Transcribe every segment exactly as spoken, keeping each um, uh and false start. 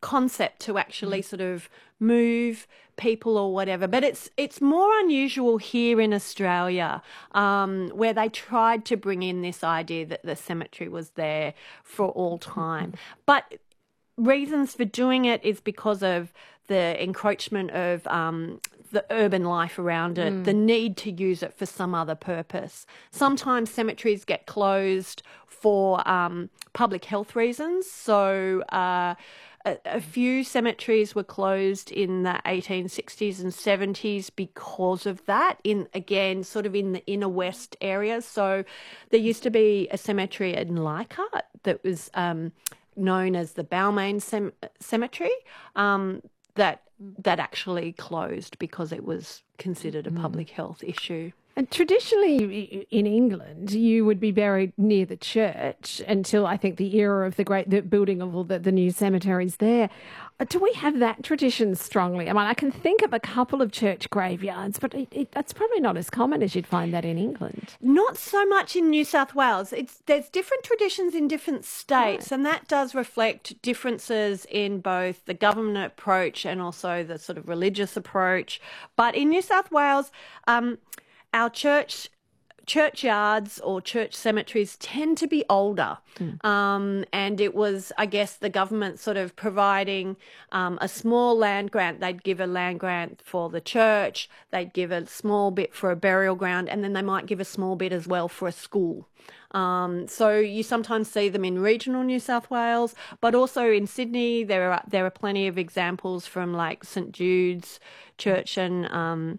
concept to actually sort of move people or whatever. But it's it's more unusual here in Australia, um, where they tried to bring in this idea that the cemetery was there for all time. But reasons for doing it is because of the encroachment of um, the urban life around it, mm. the need to use it for some other purpose. Sometimes cemeteries get closed for um, public health reasons. So uh, a, a few cemeteries were closed in the eighteen sixties and seventies because of that, in again, sort of in the inner west areas. So there used to be a cemetery in Leichhardt that was um, known as the Balmain Cem- Cemetery, um, that that actually closed because it was considered a public health issue. And traditionally in England, you would be buried near the church until I think the era of the great the building of all the, the new cemeteries there. Do we have that tradition strongly? I mean, I can think of a couple of church graveyards, but it, it, that's probably not as common as you'd find that in England. Not so much in New South Wales. It's there's different traditions in different states, right. And that does reflect differences in both the government approach and also the sort of religious approach. But in New South Wales, um, our church churchyards or church cemeteries tend to be older. Mm. Um, and it was, I guess, the government sort of providing um, a small land grant. They'd give a land grant for the church, they'd give a small bit for a burial ground, and then they might give a small bit as well for a school. Um, so you sometimes see them in regional New South Wales, but also in Sydney. There are there are plenty of examples from like St Jude's Church and um,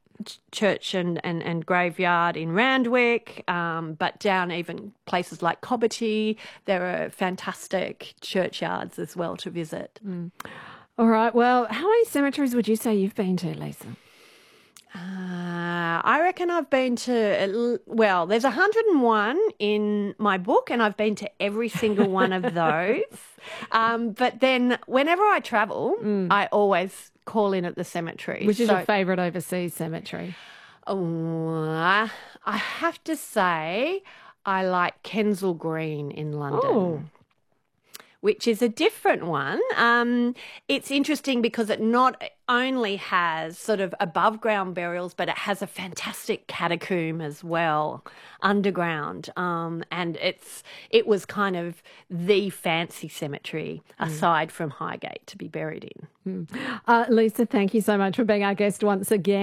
church and, and, and graveyard in Randwick, um, but down even places like Cobbitty, there are fantastic churchyards as well to visit. Mm. All right. Well, how many cemeteries would you say you've been to, Lisa? Uh, I reckon I've been to, well, there's one hundred and one in my book, and I've been to every single one of those. Um, but then whenever I travel, mm. I always call in at the cemetery. Which is so, your favourite overseas cemetery? Oh, I have to say I like Kensal Green in London. Oh. Which is a different one. Um, it's interesting because it not only has sort of above ground burials, but it has a fantastic catacomb as well, underground. Um, and it's it was kind of the fancy cemetery aside mm. from Highgate to be buried in. Mm. Uh, Lisa, thank you so much for being our guest once again.